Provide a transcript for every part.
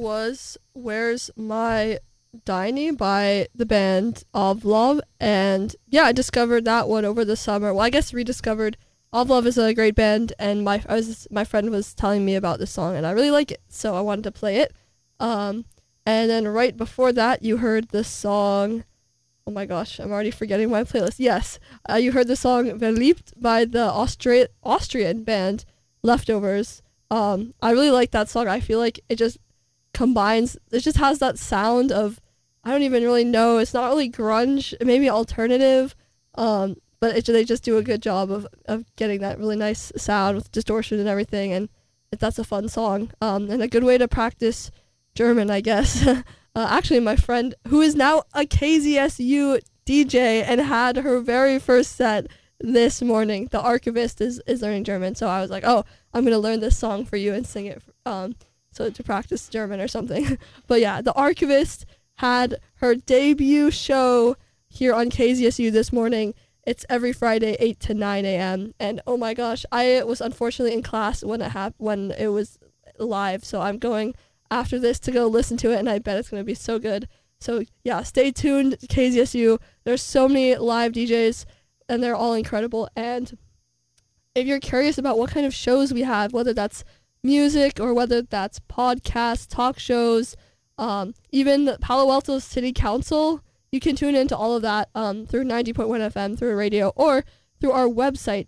was Where's My Diney by the band Of Love, and yeah, I discovered that one over the summer. Well, I guess rediscovered. Of Love is a great band, and my friend was telling me about this song, and I really like it, so I wanted to play it. And then right before that, you heard the song. Oh my gosh, I'm already forgetting my playlist. Yes, you heard the song Verliebt by the Austrian band Leftovers. I really like that song. I feel like it just combines, it just has that sound of, I don't even really know, it's not really grunge, maybe alternative, but they just do a good job of getting that really nice sound with distortion and everything, and that's a fun song, and a good way to practice German, I guess. Actually, my friend, who is now a KZSU DJ and had her very first set this morning, the archivist, is learning German, so I was like, oh, I'm going to learn this song for you and sing it, so to practice German or something. But yeah, the archivist had her debut show here on KZSU this morning. It's every Friday, 8 to 9 a.m. And oh my gosh, I was unfortunately in class when it was live, so I'm going after this to go listen to it, and I bet it's going to be so good. So yeah, stay tuned to KZSU. There's so many live DJs, and they're all incredible. And if you're curious about what kind of shows we have, whether that's music or whether that's podcasts, talk shows, even the Palo Alto City Council, you can tune into all of that through 90.1 FM, through radio, or through our website,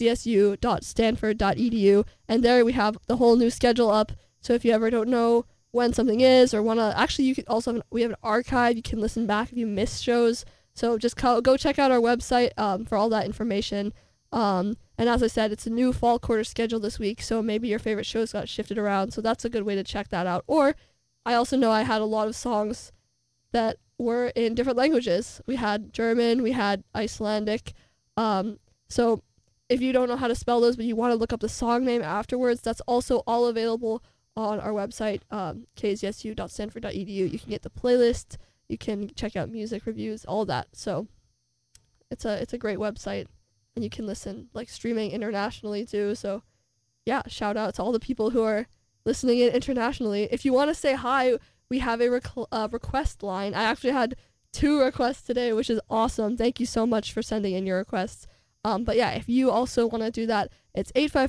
kzsu.stanford.edu. And there we have the whole new schedule up. So if you ever don't know when something is, or want to, actually, you can also we have an archive. You can listen back if you missed shows. So just go check out our website for all that information. And as I said, it's a new fall quarter schedule this week, so maybe your favorite shows got shifted around. So that's a good way to check that out. Or I also know I had a lot of songs that were in different languages. We had German, we had Icelandic. So if you don't know how to spell those, but you want to look up the song name afterwards, that's also all available on our website, kzsu.stanford.edu. You can get the playlist, you can check out music reviews, all that. So it's a great website, and you can listen, like, streaming internationally too. So yeah, shout out to all the people who are listening in internationally. If you want to say hi, we have a request line. I actually had 2 requests today, which is awesome. Thank you so much for sending in your requests. But yeah, if you also want to do that, it's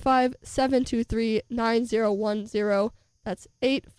855-723-9010. That's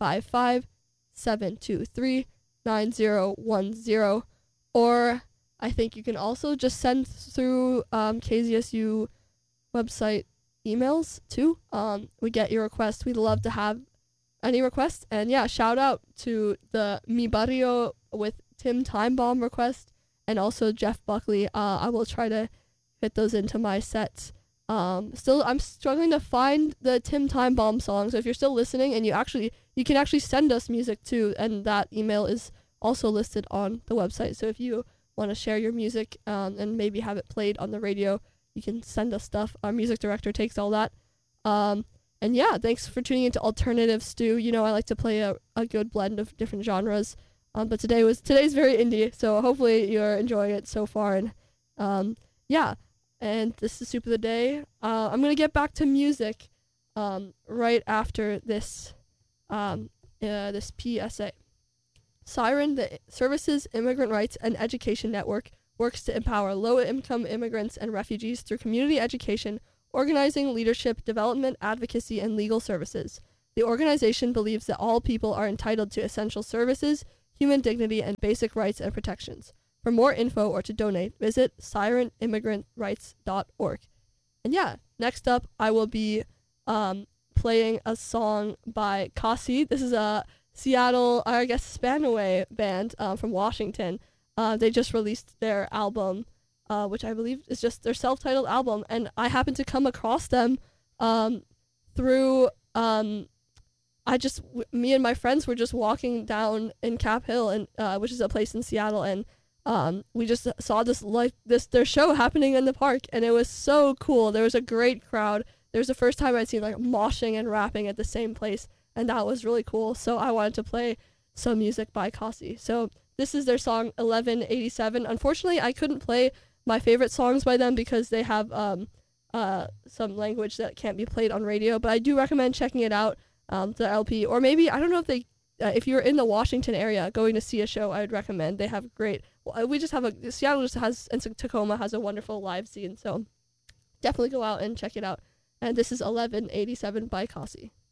855-723-9010. Or I think you can also just send through KZSU website emails too. We get your requests. We'd love to have any requests. And yeah, shout out to the Mi Barrio with Tim Timebomb request, and also Jeff Buckley. I will try to fit those into my sets. Still, I'm struggling to find the Tim Timebomb song, so if you're still listening, and you can actually send us music too, and that email is also listed on the website. So if you want to share your music and maybe have it played on the radio, you can send us stuff. Our music director takes all that. And yeah, thanks for tuning into Alternative Stew. You know, I like to play a good blend of different genres. But today's very indie, so hopefully you're enjoying it so far. And yeah, and this is Soup of the Day. I'm gonna get back to music right after this this PSA. Siren, the Services, Immigrant Rights, and Education Network, works to empower low-income immigrants and refugees through community education, organizing, leadership, development, advocacy, and legal services. The organization believes that all people are entitled to essential services, human dignity, and basic rights and protections. For more info or to donate, visit sirenimmigrantrights.org. And yeah, next up, I will be playing a song by Kasi. This is a Seattle, I guess, Spanaway band from Washington. They just released their album, which I believe is just their self-titled album, and I happened to come across them through me and my friends were just walking down in Cap Hill, and which is a place in Seattle, and we just saw their show happening in the park, and it was so cool. There was a great crowd. It was the first time I'd seen like moshing and rapping at the same place, and that was really cool. So I wanted to play some music by Kasi. So this is their song 1187. Unfortunately, I couldn't play my favorite songs by them because they have some language that can't be played on radio, but I do recommend checking it out, the LP, or maybe, I don't know if they if you're in the Washington area going to see a show, I would recommend. They have great. We just have Seattle just has, and Tacoma has a wonderful live scene. So definitely go out and check it out. And this is 1187 by Kasi.